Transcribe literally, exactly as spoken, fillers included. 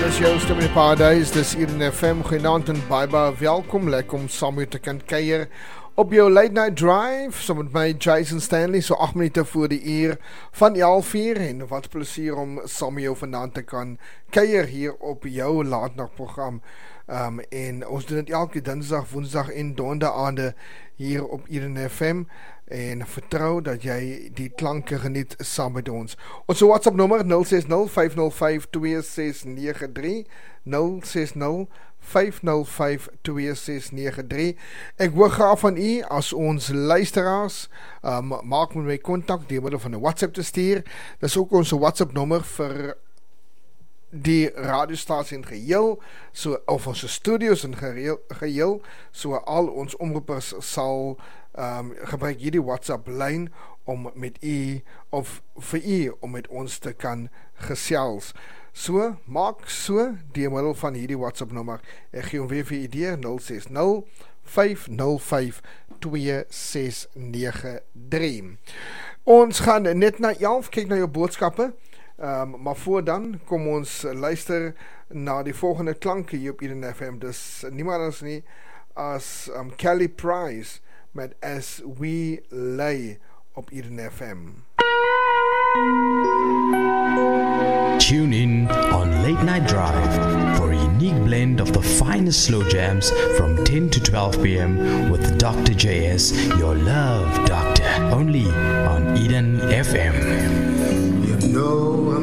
Dis jou stem in die paradijs, dis hier in F M, goeienaand en baie baie welkom, lekker om saam met te kan kuier op jou late night drive, so met my Jason Stanley, so acht minute voor die uur van elf uur, en wat plesier om saam met jou vandaan te kan kuier hier op jou laatnachtprogram, um, en ons doen het elke dinsdag, woensdag en donderdaande hier op Eden F M, en vertrou dat jy die klanke geniet saam met ons. Ons WhatsApp nummer nul ses nul vyf nul vyf twee ses nege drie, nul ses nul vyf nul vyf twee ses nege drie. Ek hoor graag van u as ons luisteraars, um, maak met my kontak deur middel van 'n WhatsApp te stuur. Dis ook ons WhatsApp nummer vir die radiostasie in geheel, so, of ons studios in geheel, geheel, so al ons omroepers sal um, gebruik hierdie WhatsApp lyn om met u, of vir u, om met ons te kan gesels. So, maak so die middel van hierdie WhatsApp nummer. Ek gee hom weer vir idee, nul ses nul vyf nul vyf twee ses nege drie. Ons gaan net na elf, kyk na jou boodskappe, um, maar voor dan, kom ons luister na die volgende klanke hier op Eden F M. Dus niemand anders nie as um, Kelly Price met As We Lay op Eden F M. Tune in on Late Night Drive for a unique blend of the finest slow jams from ten to twelve p m with Doctor J S, your love doctor, only on Eden F M. You know